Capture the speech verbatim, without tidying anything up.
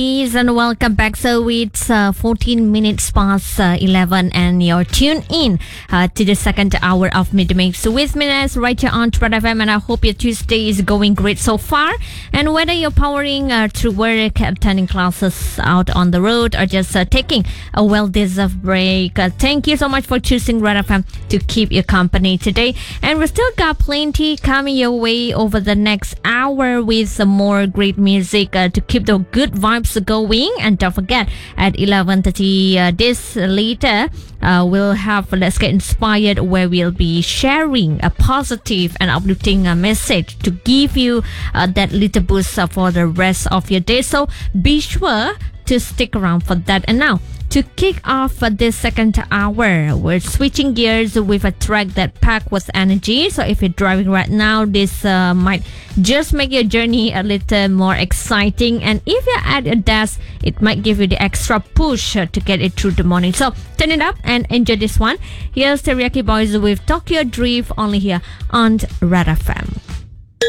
And welcome back. So it's uh, fourteen minutes past uh, eleven, and you're tuned in uh, to the second hour of Mid Mix with me as right here on Red F M. And I hope your Tuesday is going great so far. And whether you're powering uh, through work, attending classes out on the road, or just uh, taking a well-deserved break, uh, thank you so much for choosing Red F M to keep your company today. And we still got plenty coming your way over the next hour with some more great music uh, to keep the good vibes going. And don't forget, at eleven thirty uh, this later uh, we'll have Let's Get Inspired, where we'll be sharing a positive and uplifting uh, message to give you uh, that little boost uh, for the rest of your day. So be sure to stick around for that. And now, to kick off uh, this second hour, we're switching gears with a track that packed with energy. So if you're driving right now, this uh, might just make your journey a little more exciting. And if you're at your desk, it might give you the extra push uh, to get it through the morning. So turn it up and enjoy this one. Here's Teriyaki Boys with Tokyo Drift, only here on Red F M.